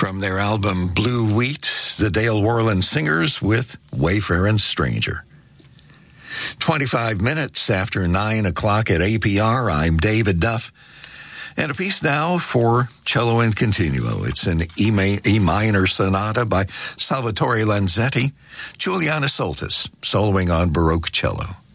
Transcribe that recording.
from their album Blue Wheat, the Dale Worland Singers with Wayfaring Stranger. 25 minutes after 9 o'clock at APR, I'm David Duff. And a piece now for cello and continuo. It's an E minor sonata by Salvatore Lanzetti, Juliana Soltis, soloing on Baroque cello.